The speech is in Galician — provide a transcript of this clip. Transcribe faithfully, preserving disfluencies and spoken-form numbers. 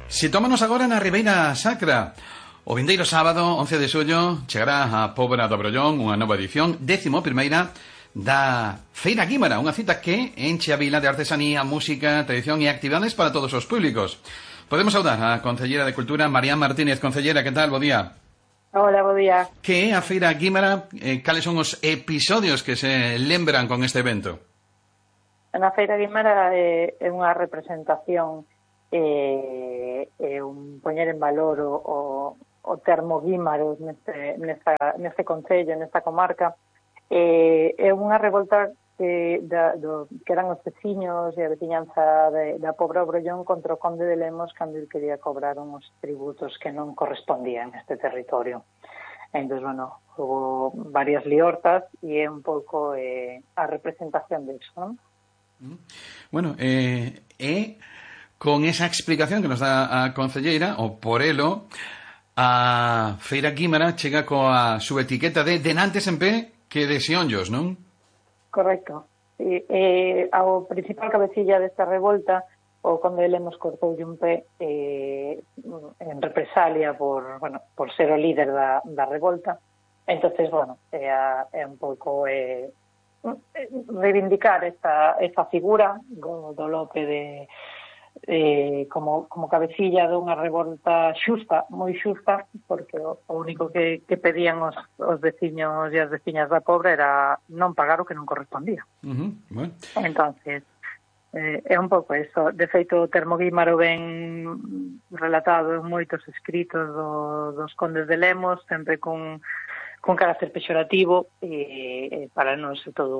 Sitómonos agora na Ribeira Sacra. O vindeiro sábado, once de xullo, chegará a Pobra do Brollón unha nova edición, décimo primeira, da Feira Guímara, unha cita que enche a vila de artesanía, música, tradición e actividades para todos os públicos. Podemos saudar a Concellera de Cultura, María Martínez. Concellera, que tal? Bo día. Hola, bo día. Que é a Feira Guímara? Eh, cales son os episodios que se lembran con este evento? Na Feira Guímara é, é unha representación e eh, un poñer en valor o, o, o termo guímaro neste, nesta, neste concello, nesta comarca. Eh, é unha revolta que, da, do, que eran os veciños e a veciñanza de, da Pobra do Brollón contra o conde de Lemos cando ele quería cobrar uns tributos que non correspondían neste territorio. Entón, bueno, hubo varias liortas e é un pouco eh, a representación disso, non? Bueno, eh, é con esa explicación que nos dá a concelleira, o por elo, a Feira Guímara chega coa súa etiqueta de denantes en pé que de xeonllos, non? Correcto. E, eh, ao principal cabecilla desta revolta, o conde de Lemos cortoulle un pé eh, en represalia por, bueno, por ser o líder da, da revolta. Entonces, bueno, é, a, é un pouco eh, reivindicar esta, esta figura do, do Lope de Eh, como, como cabecilla dunha revolta xusta, moi xusta, porque o, o único que, que pedían os, os veciños e as veciñas da Pobra era non pagar o que non correspondía. Uh-huh. Bueno. Entonces, eh, é un pouco eso. De feito, o termo guímaro ben relatado en moitos escritos do, dos condes de Lemos, sempre con, con carácter pexorativo, e, e para nós é todo